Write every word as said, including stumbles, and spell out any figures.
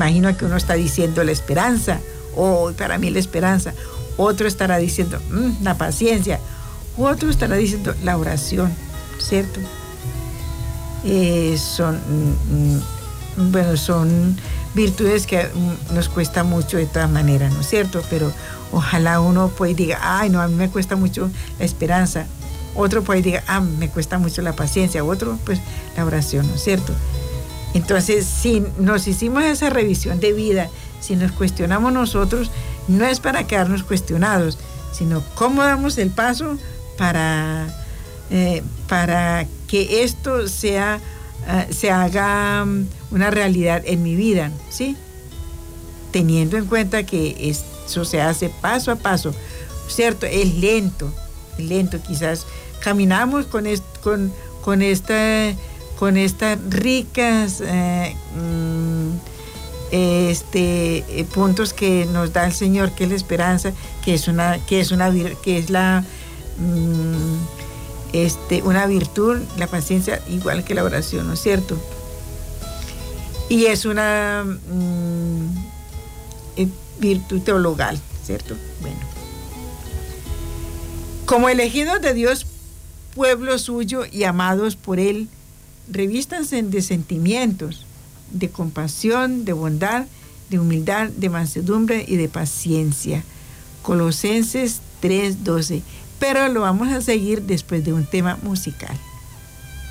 imagino que uno está diciendo la esperanza, o oh, para mí la esperanza, otro estará diciendo mmm, la paciencia, otro estará diciendo la oración, ¿cierto? Eh, son, mm, bueno, son virtudes que mm, nos cuesta mucho de todas maneras, ¿no es cierto? Pero ojalá uno pues diga, ay, no, a mí me cuesta mucho la esperanza. Otro pues diga, ah, me cuesta mucho la paciencia. Otro, pues, la oración, ¿no es cierto? Entonces, si nos hicimos esa revisión de vida, si nos cuestionamos nosotros, no es para quedarnos cuestionados, sino cómo damos el paso para, eh, para que esto sea, uh, se haga um, una realidad en mi vida, ¿sí? Teniendo en cuenta que eso se hace paso a paso, ¿cierto? Es lento, es lento, quizás caminamos con, est con, con, esta, con estas ricas eh, este, eh, puntos que nos da el Señor, que es la esperanza, que es una, que es una, que es la, mm, este, una virtud, la paciencia, igual que la oración, ¿no es cierto? Y es una mm, virtud teologal, ¿cierto? Bueno. Como elegidos de Dios, pueblo suyo y amados por Él, revístanse de sentimientos, de compasión, de bondad, de humildad, de mansedumbre y de paciencia. Colosenses tres doce. Pero lo vamos a seguir después de un tema musical.